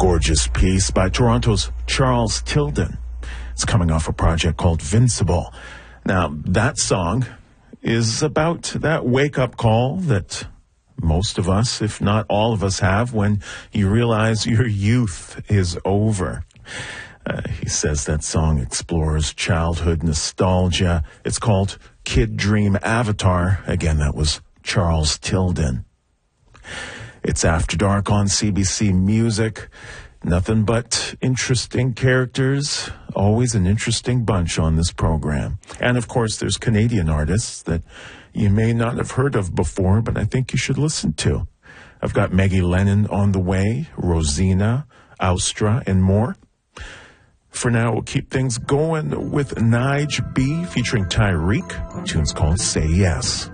Gorgeous piece by Toronto's Charles Tilden. It's coming off a project called Vincible. Now, that song is about that wake-up call that most of us, if not all of us, have when you realize your youth is over. He says that song explores childhood nostalgia. It's called Kid Dream Avatar. Again, that was Charles Tilden. It's After Dark on CBC Music. Nothing but interesting characters. Always an interesting bunch on this program. And, of course, there's Canadian artists that you may not have heard of before, but I think you should listen to. I've got Maggie Lennon on the way, Rosina, Austra, and more. For now, we'll keep things going with Nige B featuring Tyreek. The tune's called Say Yes.